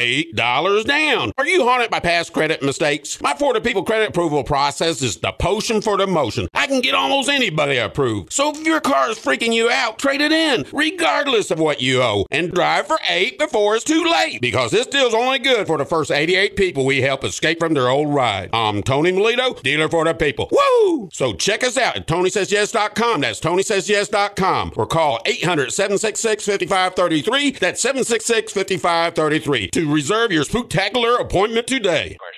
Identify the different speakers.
Speaker 1: $8 down. Are you haunted by past credit mistakes? My For the People credit approval process is the potion for the motion. I can get almost anybody approved. So if your car is freaking you out, trade it in, regardless of what you owe, and drive for 8 before it's too late, because this deal's only good for the first 88 people we help escape from their old ride. I'm Tony Melito, dealer for the people. Woo! So check us out at TonySaysYes.com. That's TonySaysYes.com. Or call 800-766-5533. That's 766-5533 to reserve your spooktacular appointment today.